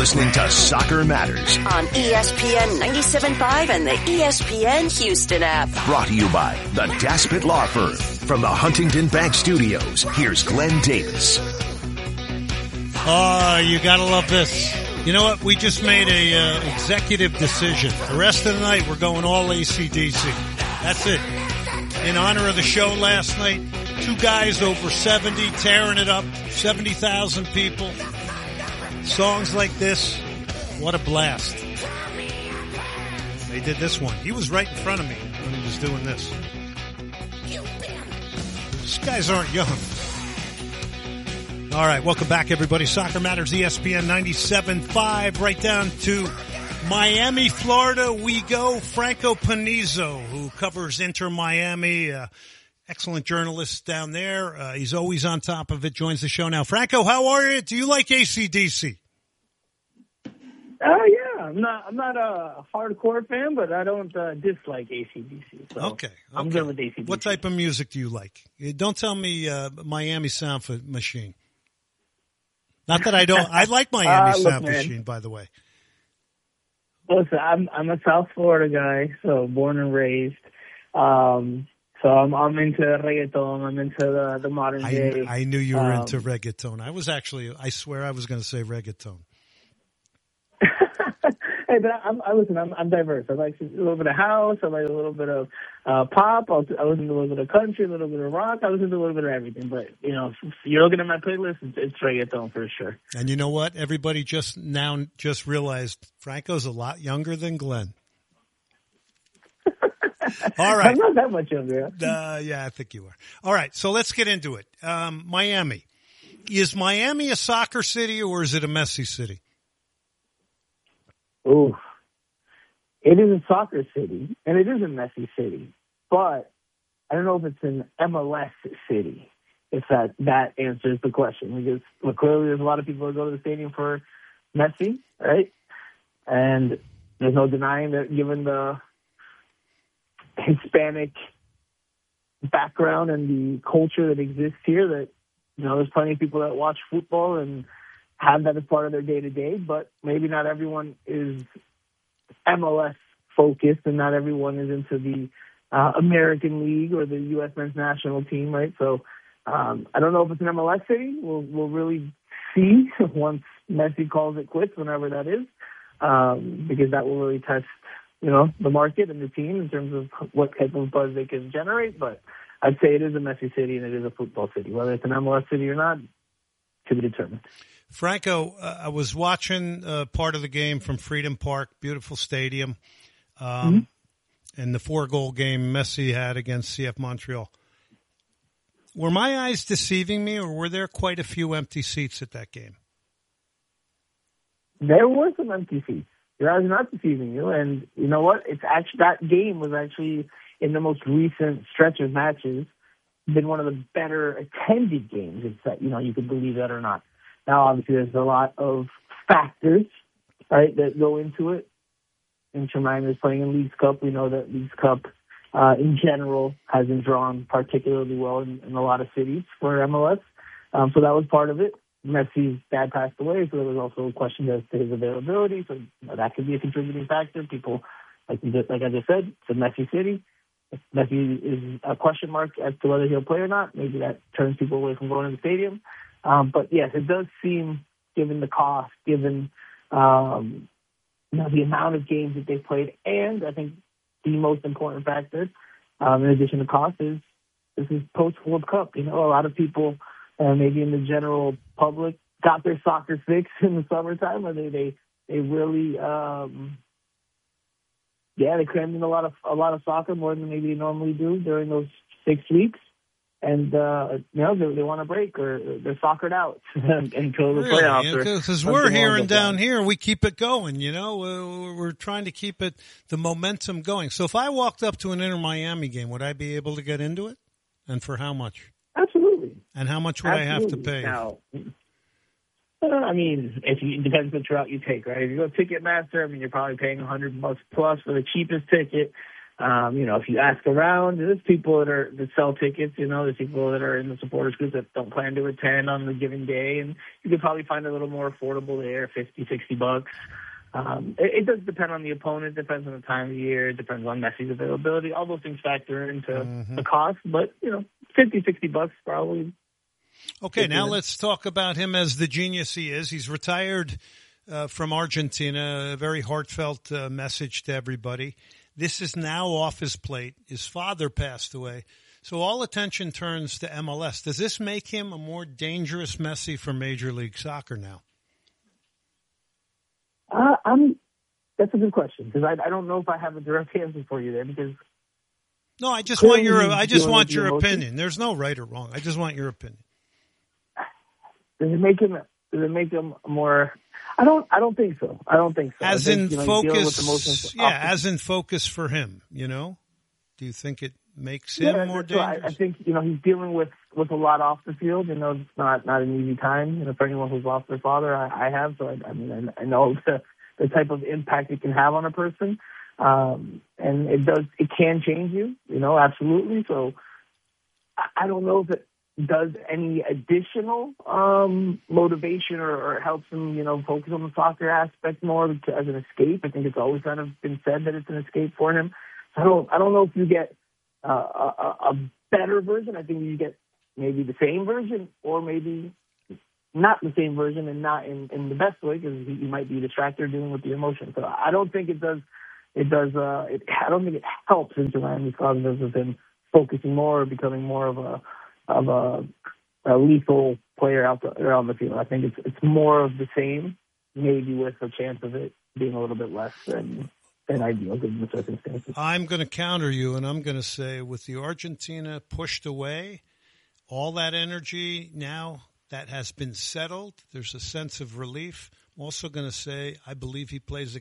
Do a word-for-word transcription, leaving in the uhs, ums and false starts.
listening to Soccer Matters on E S P N ninety-seven point five and the E S P N Houston app. Brought to you by the Daspit Law Firm. From the Huntington Bank Studios, here's Glenn Davis. Oh, you gotta love this. You know what? We just made a uh, executive decision. The rest of the night, we're going all A C D C. That's it. In honor of the show last night, two guys over seventy tearing it up, seventy thousand people. Songs like this, what a blast. They did this one. He was right in front of me when he was doing this. These guys aren't young. All right, welcome back, everybody. Soccer Matters, E S P N ninety-seven point five, right down to Miami, Florida we go. Franco Panizo, who covers Inter Miami, uh, excellent journalist down there. Uh, he's always on top of it, joins the show now. Franco, how are you? Do you like A C D C? Oh, uh, yeah. I'm not I'm not a hardcore fan, but I don't uh, dislike A C D C. So okay, okay. I'm good with A C D C. What type of music do you like? Don't tell me uh, Miami Sound Machine. Not that I don't. I like Miami uh, Sound look, Machine, by the way. Listen, I'm I'm a South Florida guy, so born and raised. Um, so I'm I'm into reggaeton. I'm into the the modern I, day. I knew you were um, into reggaeton. I was actually. I swear, I was going to say reggaeton. Hey, but I'm, I listen. I'm, I'm diverse. I like a little bit of house. I like a little bit of uh, pop. I listen to a little bit of country, a little bit of rock. I listen to a little bit of everything. But you know, if you're looking at my playlist, it's, it's reggaeton for sure. And you know what? Everybody just now just realized Franco's a lot younger than Glenn. All right, I'm not that much younger. Uh, yeah, I think you are. All right, so let's get into it. Um, Miami. Is Miami a soccer city or is it a messy city? Ooh, it is a soccer city, and it is a messy city, but I don't know if it's an M L S city, if that, that answers the question, because well, clearly there's a lot of people who go to the stadium for Messi, right? And there's no denying that given the Hispanic background and the culture that exists here, that, you know, there's plenty of people that watch football and have that as part of their day-to-day, but maybe not everyone is M L S focused and not everyone is into the uh, American League or the U S men's national team, right? So um, I don't know if it's an M L S city. We'll, we'll really see once Messi calls it quits, whenever that is, um, because that will really test, you know, the market and the team in terms of what type of buzz they can generate. But I'd say it is a messy city and it is a football city. Whether it's an M L S city or not, to be determined. Franco, uh, I was watching uh, part of the game from Freedom Park, beautiful stadium, um, mm-hmm. and the four-goal game Messi had against C F Montreal. Were my eyes deceiving me, or were there quite a few empty seats at that game? There were some empty seats. Your eyes are not deceiving you, and you know what? It's actually that game was actually in the most recent stretch of matches been one of the better attended games. It's that, you know, you could believe that or not. Now, obviously, there's a lot of factors, right, that go into it. Inter Miami is playing in Leagues Cup. We know that Leagues Cup, uh, in general, hasn't drawn particularly well in, in a lot of cities for M L S. Um, so that was part of it. Messi's dad passed away, so there was also a question as to his availability. So you know, that could be a contributing factor. People, like, like I just said, it's a messy city. If Messi is a question mark as to whether he'll play or not, maybe that turns people away from going to the stadium. Um, but yes, it does seem, given the cost, given um, you know, the amount of games that they've played, and I think the most important factor, um, in addition to cost, is this is post-World Cup. You know, a lot of people, uh, maybe in the general public, got their soccer fix in the summertime, where they they they really, um, yeah, they crammed in a lot of a lot of soccer, more than maybe they normally do during those six weeks. And, uh, you know, they, they want a break or they're soccered out until the really? playoffs. Because we're here and down here, we keep it going, you know. We're, we're trying to keep it, the momentum going. So if I walked up to an Inter Miami game, would I be able to get into it? And for how much? Absolutely. And how much would Absolutely. I have to pay? Now, I mean, if you, it depends which route you take, right? If you go Ticketmaster, I mean, you're probably paying one hundred bucks plus for the cheapest ticket. Um, you know, if you ask around, there's people that are that sell tickets. You know, there's people that are in the supporters group that don't plan to attend on the given day, and you could probably find a little more affordable there, fifty, sixty bucks. Um, it, it does depend on the opponent, depends on the time of year, it depends on Messi's availability. All those things factor into mm-hmm. the cost, but you know, fifty, sixty bucks probably. Okay, now let's talk about him as the genius he is. He's retired uh, from Argentina. A very heartfelt uh, message to everybody. This is now off his plate. His father passed away. So all attention turns to M L S. Does this make him a more dangerous Messi for Major League Soccer now? Uh, I'm, that's a good question, because I, I don't know if I have a direct answer for you there, because no, I just want your I just want your opinion. There's no right or wrong. I just want your opinion. Does it make him? Does it make him more? I don't. I don't think so. I don't think so. As think, in you know, focus, yeah. As in focus for him. You know, do you think it makes him yeah, more so dangerous? I, I think you know he's dealing with, with a lot off the field. You know, it's not not an easy time. You know, for anyone who's lost their father, I, I have. So I, I mean, I, I know the the type of impact it can have on a person, um, and it does. It can change you. You know, absolutely. So I, I don't know if it does any additional um, motivation or, or helps him, you know, focus on the soccer aspect more to, as an escape. I think it's always kind of been said that it's an escape for him. So I don't, I don't know if you get uh, a, a better version. I think you get maybe the same version, or maybe not the same version, and not in, in the best way, because he, he might be distracted dealing with the emotion. So I don't think it does. It does. Uh, it, I don't think it helps in Miami's causes of him focusing more or becoming more of a of a, a lethal player out the, around the field. I think it's it's more of the same, maybe with a chance of it being a little bit less than, than ideal given the circumstances. I'm going to counter you, and I'm going to say with the Argentina pushed away, all that energy now that has been settled, there's a sense of relief. I'm also going to say I believe he plays